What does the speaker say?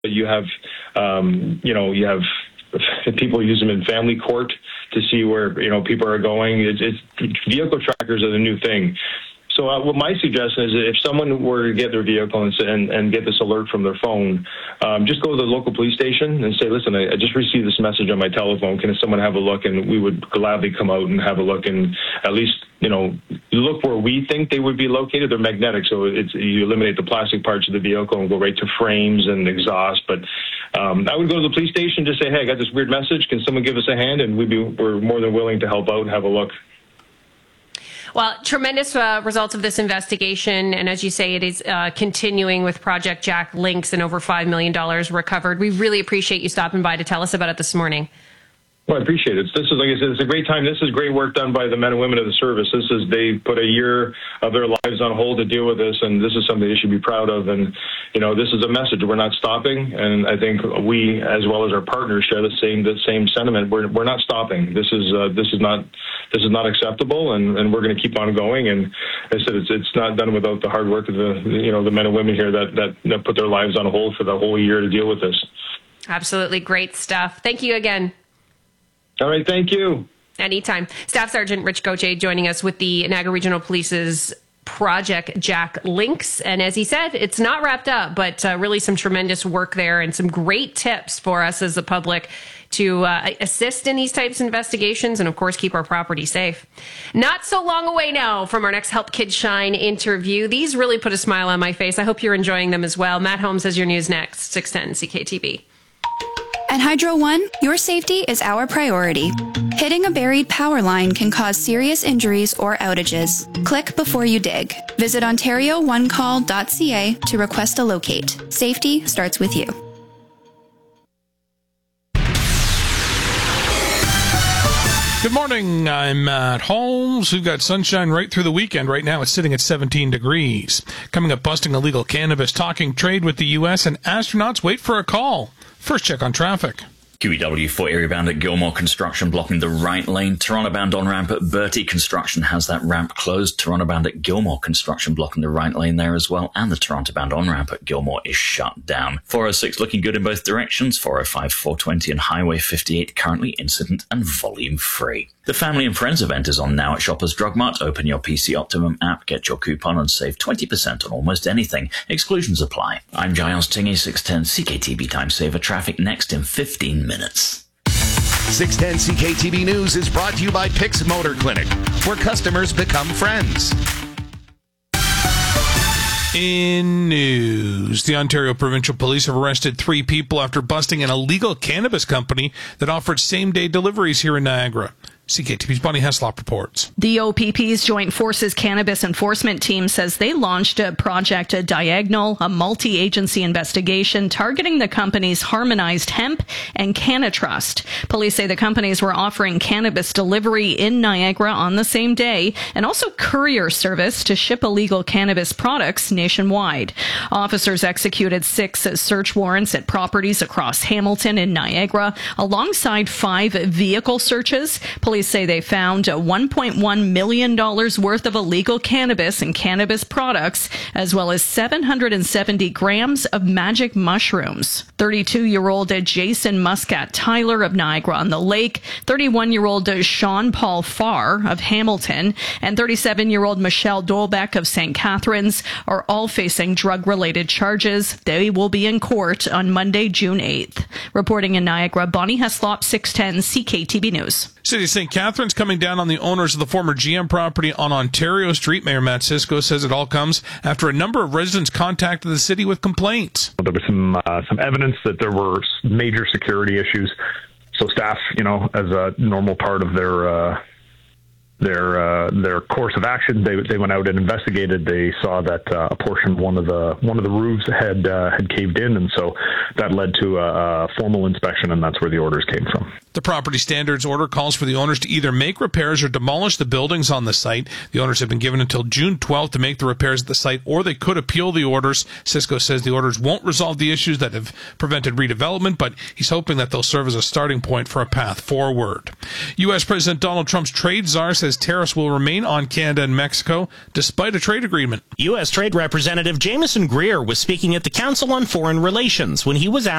You have, you have people use them in family court to see where, people are going. It's vehicle trackers are the new thing. So what my suggestion is, if someone were to get their vehicle and get this alert from their phone, just go to the local police station and say, listen, I just received this message on my telephone. Can someone have a look? And we would gladly come out and have a look and at least, look where we think they would be located. They're magnetic, so you eliminate the plastic parts of the vehicle and go right to frames and exhaust. But I would go to the police station, just say, hey, I got this weird message. Can someone give us a hand? And we're more than willing to help out and have a look. Well, tremendous results of this investigation. And as you say, it is continuing with Project Jack Links and over $5 million recovered. We really appreciate you stopping by to tell us about it this morning. Well, I appreciate it. This is, like I said, it's a great time. This is great work done by the men and women of the service. They put a year of their lives on hold to deal with this, and this is something they should be proud of. And, this is a message. We're not stopping. And I think we, as well as our partners, share the same sentiment. We're not stopping. This is not acceptable, and we're going to keep on going. And as I said, it's not done without the hard work of the men and women here that put their lives on hold for the whole year to deal with this. Absolutely great stuff. Thank you again. All right, thank you. Anytime. Staff Sergeant Rich Gauthier joining us with the Niagara Regional Police's Project Jack Links. And as he said, it's not wrapped up, but really some tremendous work there and some great tips for us as the public to assist in these types of investigations and, of course, keep our property safe. Not so long away now from our next Help Kids Shine interview. These really put a smile on my face. I hope you're enjoying them as well. Matt Holmes has your news next, 610 CKTB. At Hydro One, your safety is our priority. Hitting a buried power line can cause serious injuries or outages. Click before you dig. Visit OntarioOneCall.ca to request a locate. Safety starts with you. Good morning, I'm Matt Holmes. We've got sunshine right through the weekend. Right now it's sitting at 17 degrees. Coming up, busting illegal cannabis, talking trade with the U.S., and astronauts wait for a call. First check on traffic. QEW for area bound at Gilmore Construction blocking the right lane. Toronto bound on ramp at Bertie Construction has that ramp closed. Toronto bound at Gilmore Construction blocking the right lane there as well. And the Toronto bound on ramp at Gilmore is shut down. 406 looking good in both directions. 405, 420 and Highway 58 currently incident and volume free. The Family and Friends event is on now at Shoppers Drug Mart. Open your PC Optimum app, get your coupon and save 20% on almost anything. Exclusions apply. I'm Giles Tingy, 610 CKTB Time Saver. Traffic next in 15 minutes. 610 CKTB News is brought to you by Pix Motor Clinic, where customers become friends. In news, the Ontario Provincial Police have arrested 3 people after busting an illegal cannabis company that offered same-day deliveries here in Niagara. CKTV's Bonnie Heslop reports. The OPP's Joint Forces Cannabis Enforcement Team says they launched a Project Diagonal, a multi-agency investigation targeting the company's Harmonized Hemp and CannaTrust. Police say the companies were offering cannabis delivery in Niagara on the same day and also courier service to ship illegal cannabis products nationwide. Officers executed 6 search warrants at properties across Hamilton and Niagara, alongside 5 vehicle searches. Police say they found $1.1 million worth of illegal cannabis and cannabis products, as well as 770 grams of magic mushrooms. 32-year-old Jason Muscat Tyler of Niagara-on-the-Lake, 31-year-old Sean Paul Farr of Hamilton, and 37-year-old Michelle Dolbeck of St. Catharines are all facing drug-related charges. They will be in court on Monday, June 8th. Reporting in Niagara, Bonnie Heslop, 610 CKTB News. City of St. Catharines coming down on the owners of the former GM property on Ontario Street. Mayor Matt Cisco says it all comes after a number of residents contacted the city with complaints. There was some evidence that there were major security issues. So staff, as a normal part of their course of action, they went out and investigated. They saw that a portion of one of the roofs had caved in, and so that led to a formal inspection, and that's where the orders came from. The property standards order calls for the owners to either make repairs or demolish the buildings on the site. The owners have been given until June 12th to make the repairs at the site, or they could appeal the orders. Cisco says the orders won't resolve the issues that have prevented redevelopment, but he's hoping that they'll serve as a starting point for a path forward. U.S. President Donald Trump's trade czar says tariffs will remain on Canada and Mexico despite a trade agreement. U.S. Trade Representative Jameson Greer was speaking at the Council on Foreign Relations when he he was